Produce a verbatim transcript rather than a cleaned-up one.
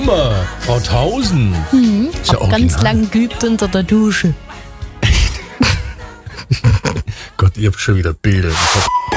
Hammer. Frau Tausend. Hm, Ist ja hab ganz original. lang geübt unter der Dusche. Gott, ihr habt schon wieder Bilder im Kopf.